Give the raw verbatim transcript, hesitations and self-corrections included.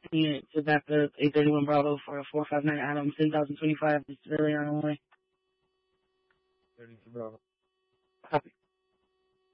Yeah, to back the eight thirty-one Bravo for a four five nine Adam, ten thousand twenty-five. It's really on the way. thirty-two Bravo. Copy.